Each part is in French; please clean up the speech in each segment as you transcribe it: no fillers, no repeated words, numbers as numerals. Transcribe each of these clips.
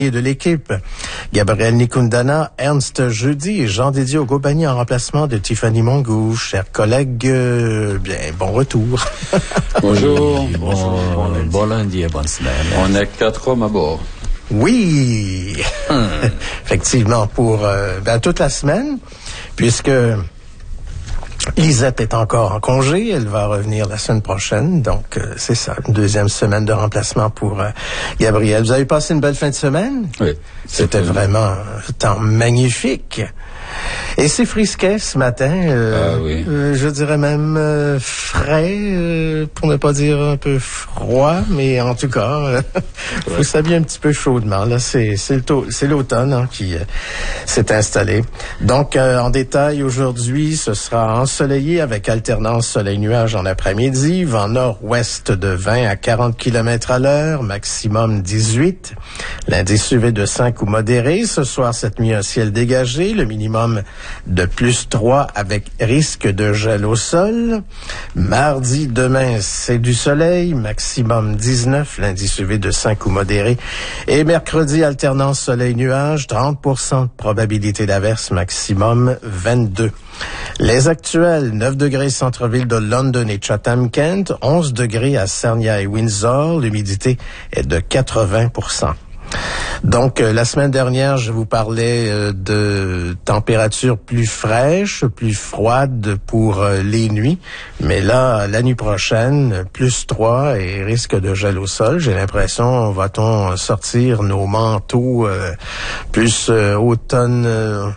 de l'équipe. Gabriel Nikundana, Ernst Jeudi et Jean Dédier Ogobani en remplacement de Tiffany Mongou. Chers collègues, bien, bon retour. Bonjour. Bon lundi et bonne semaine. On est 4 hommes à bord. Oui, effectivement, pour toute la semaine, puisque Lisette est encore en congé, elle va revenir la semaine prochaine, donc c'est ça, une deuxième semaine de remplacement pour Gabriel. Vous avez passé une belle fin de semaine? Oui. C'était vraiment un temps magnifique. Et c'est frisquet ce matin, oui. Je dirais même frais, pour ne pas dire un peu froid, mais en tout cas, faut s'habiller un petit peu chaudement. Là, c'est l'automne qui s'est installé. Donc, en détail, aujourd'hui, ce sera ensoleillé avec alternance soleil-nuage en après-midi, vent nord-ouest de 20 à 40 km à l'heure, maximum 18. L'indice UV de 5 ou modéré. Ce soir, cette nuit, un ciel dégagé, le minimum de plus 3 avec risque de gel au sol. Mardi, demain, c'est du soleil, maximum 19, l'indice UV de 5 ou modéré. Et mercredi, alternance soleil-nuage, 30% de probabilité d'averse, maximum 22. Les actuels, 9 degrés centre-ville de London et Chatham-Kent, 11 degrés à Sarnia et Windsor, l'humidité est de 80%. Donc, la semaine dernière, je vous parlais de températures plus fraîches, plus froides pour les nuits. Mais là, la nuit prochaine, plus 3 et risque de gel au sol. J'ai l'impression, va-t-on sortir nos manteaux plus automne...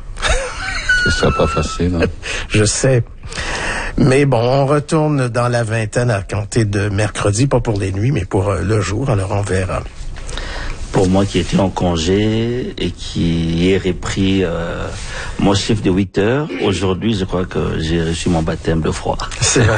Ce sera pas facile. Hein? Je sais. Mais bon, on retourne dans la vingtaine à compter de mercredi, pas pour les nuits, mais pour le jour. Alors, on verra. Pour moi qui étais en congé et qui ai repris mon chiffre de 8 heures, aujourd'hui, je crois que j'ai reçu mon baptême de froid. C'est vrai.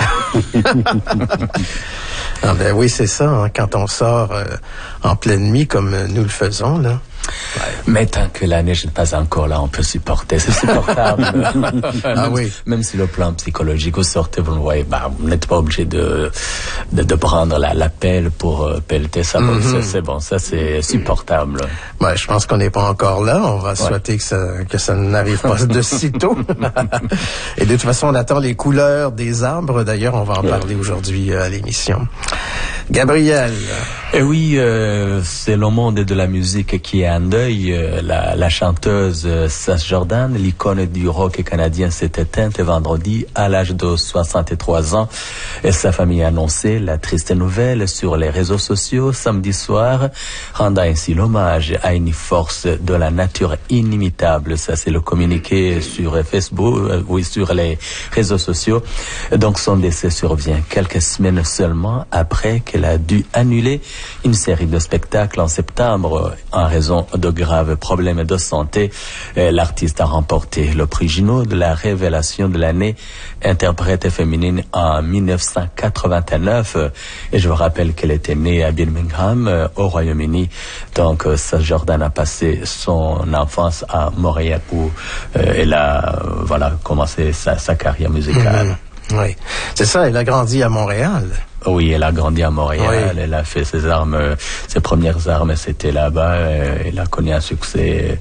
Ah ben oui, c'est ça, hein, quand on sort en pleine nuit comme nous le faisons, là. Ouais. Mais tant que la neige n'est pas encore là, on peut supporter. C'est supportable. Ah oui. Même si le plan psychologique, vous sortez, vous le voyez, vous n'êtes pas obligé de prendre la pelle pour pelleter ça. Mm-hmm. C'est bon, ça c'est supportable. Ouais, je pense qu'on n'est pas encore là. On va souhaiter que ça n'arrive pas de sitôt. Et de toute façon, on attend les couleurs des arbres. D'ailleurs, on va en parler aujourd'hui à l'émission. Gabriel. Et oui, c'est le monde de la musique qui est en deuil. La chanteuse Sass Jordan, l'icône du rock canadien, s'est éteinte vendredi à l'âge de 63 ans. Et sa famille a annoncé la triste nouvelle sur les réseaux sociaux samedi soir, rendant ainsi l'hommage à une force de la nature inimitable. Ça, c'est le communiqué sur Facebook, sur les réseaux sociaux. Donc, son décès survient quelques semaines seulement après qu'elle a dû annuler une série de spectacles en septembre en raison de graves problèmes de santé. L'artiste a remporté le prix Juno de la révélation de l'année interprète féminine en 1989. Et je vous rappelle qu'elle était née à Birmingham, au Royaume-Uni. Donc, Sass Jordan a passé son enfance à Montréal où elle a commencé sa carrière musicale. Oui, c'est ça, elle a grandi à Montréal. Oui, elle a grandi à Montréal, oui. Elle a fait ses premières armes, c'était là-bas, elle a connu un succès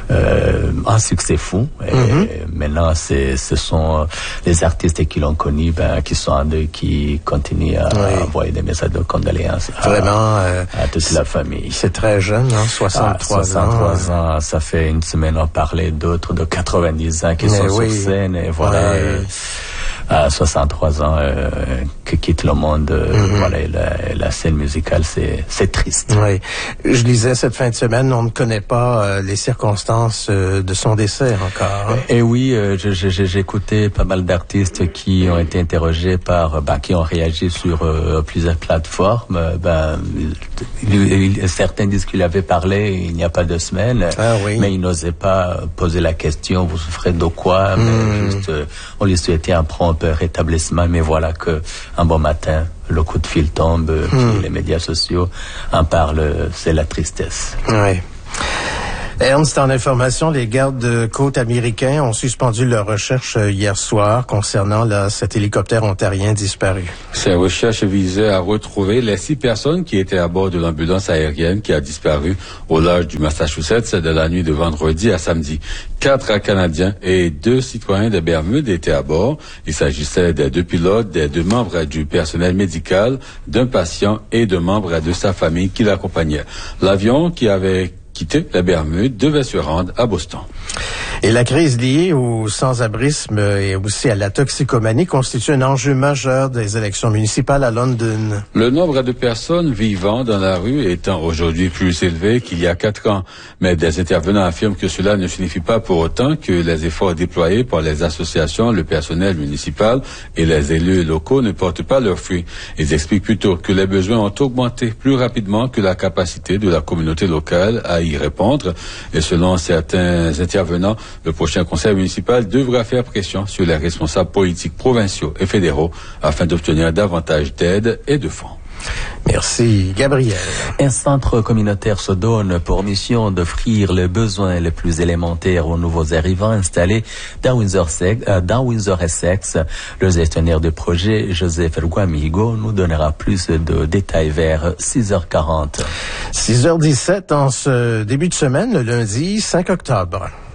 fou. Et maintenant, ce sont les artistes qui l'ont connu, qui sont en deuil, qui continuent à envoyer des messages de condoléances à toute la famille. C'est très jeune, hein, 63 ans. Ça fait une semaine, on parlait d'autres de 90 ans qui sont sur scène, et voilà. À 63 ans, que quitte le monde, la scène musicale, c'est triste. Oui. Je lisais cette fin de semaine, on ne connaît pas les circonstances de son décès encore. Hein? Et oui, j'ai écouté pas mal d'artistes qui ont été interrogés qui ont réagi sur plusieurs plateformes. Certains disent qu'il avait parlé il n'y a pas 2 semaines, mais ils n'osaient pas poser la question, vous souffrez de quoi? Mais juste, on lui souhaitait un prompt rétablissement, mais voilà que un bon matin, le coup de fil tombe, puis les médias sociaux en parlent, c'est la tristesse. Oui. Ernst, en information, les gardes-côtes américains ont suspendu leur recherche hier soir concernant cet hélicoptère ontarien disparu. Ces recherches visaient à retrouver les 6 personnes qui étaient à bord de l'ambulance aérienne qui a disparu au large du Massachusetts de la nuit de vendredi à samedi. 4 Canadiens et 2 citoyens des Bermudes étaient à bord. Il s'agissait des 2 pilotes, des 2 membres du personnel médical, d'un patient et de membres de sa famille qui l'accompagnaient. L'avion qui avait quitté les Bermudes devait se rendre à Boston. Et la crise liée au sans-abrisme et aussi à la toxicomanie constitue un enjeu majeur des élections municipales à London. Le nombre de personnes vivant dans la rue étant aujourd'hui plus élevé qu'il y a 4 ans. Mais des intervenants affirment que cela ne signifie pas pour autant que les efforts déployés par les associations, le personnel municipal et les élus locaux ne portent pas leurs fruits. Ils expliquent plutôt que les besoins ont augmenté plus rapidement que la capacité de la communauté locale à y répondre. Et selon certains intervenants, le prochain conseil municipal devra faire pression sur les responsables politiques provinciaux et fédéraux afin d'obtenir davantage d'aide et de fonds. Merci, Gabriel. Un centre communautaire se donne pour mission d'offrir les besoins les plus élémentaires aux nouveaux arrivants installés dans Windsor-Essex. Le gestionnaire du projet, Joseph Guamigo, nous donnera plus de détails vers 6h40. 6h17 en ce début de semaine, le lundi 5 octobre.